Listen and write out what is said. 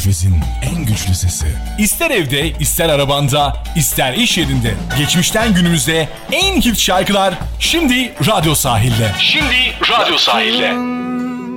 Körfez'in en güçlü sesi. İster evde, ister arabanda, ister iş yerinde. Geçmişten günümüze en hit şarkılar şimdi Radyo Sahil'de. Şimdi Radyo Sahil'de.